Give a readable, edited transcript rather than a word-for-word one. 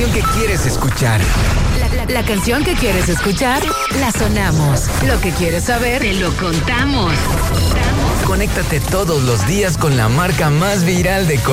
canción que quieres escuchar. La canción que quieres escuchar, la sonamos. Lo que quieres saber, te lo contamos. Conéctate todos los días con la marca más viral de